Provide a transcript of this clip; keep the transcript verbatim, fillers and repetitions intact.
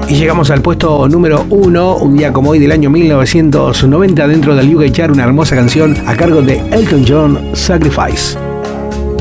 Y llegamos al puesto número uno, un día como hoy del año mil novecientos noventa, dentro del U K Chart, una hermosa canción a cargo de Elton John, Sacrifice.